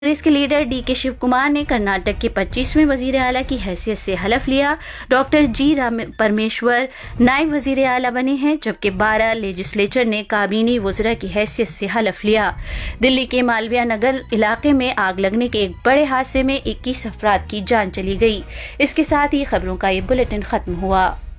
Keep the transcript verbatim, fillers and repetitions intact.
कांग्रेस के leader D के शिव कुमार ने कर्नाटक के पच्चीसवें वजीर आला की हैसियत से हलफ लिया। डॉक्टर जी राम परमेश्वर नायब वजीर आला बने हैं, जबकि बारह लेजिस्लेचर ने काबीनी वज़रा की हैसियत से हलफ लिया। दिल्ली के मालवीय नगर इलाके में आग लगने के एक बड़े हादसे में इक्कीस अफराद की जान चली गई। इसके साथ ही खबरों का ये बुलेटिन खत्म हुआ।